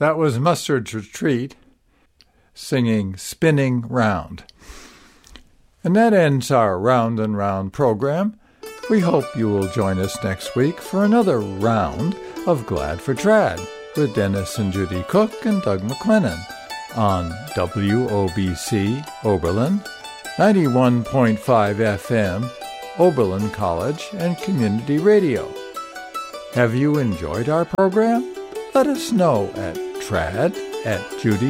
That was Mustard's Retreat singing Spinning Round. And that ends our Round and Round program. We hope you will join us next week for another round of Glad for Trad with Dennis and Judy Cook and Doug McLennan on WOBC Oberlin, 91.5 FM, Oberlin College and Community Radio. Have you enjoyed our program? Let us know at trad@judy